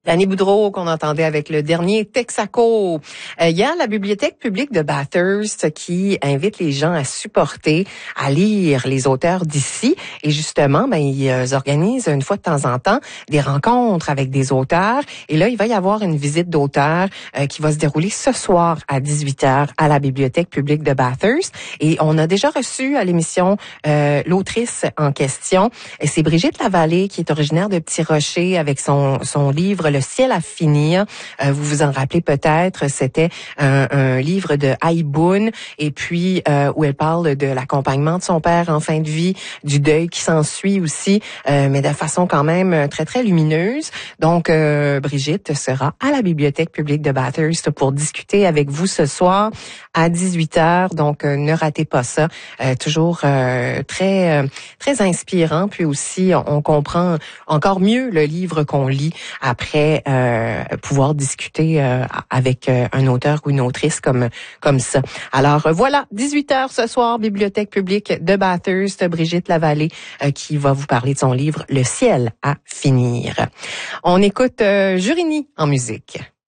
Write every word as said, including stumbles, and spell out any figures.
Annie Boudreau qu'on entendait avec le dernier Texaco. Euh, il y a la Bibliothèque publique de Bathurst qui invite les gens à supporter, à lire les auteurs d'ici. Et justement, ben ils organisent une fois de temps en temps des rencontres avec des auteurs. Et là, il va y avoir une visite d'auteurs euh, qui va se dérouler ce soir à dix-huit heures à la Bibliothèque publique de Bathurst. Et on a déjà reçu à l'émission euh, l'autrice en question. Et c'est Brigitte Lavallée qui est originaire de Petit-Rocher avec son, son livre Le ciel à finir. Euh, vous vous en rappelez peut-être, c'était un, un livre de Haïboun et puis euh, où elle parle de l'accompagnement de son père en fin de vie, du deuil qui s'ensuit aussi, euh, mais de façon quand même très, très lumineuse. Donc, euh, Brigitte sera à la Bibliothèque publique de Bathurst pour discuter avec vous ce soir à dix-huit heures. Donc, euh, ne ratez pas ça. Euh, toujours euh, très, euh, très inspirant. Puis aussi, on comprend encore mieux le livre qu'on lit après euh, pouvoir discuter euh, avec euh, un auteur ou une autrice comme comme ça. Alors euh, voilà, dix-huit heures ce soir, Bibliothèque publique de Bathurst, Brigitte Lavallée euh, qui va vous parler de son livre Le ciel à finir. On écoute euh, Jurini en musique.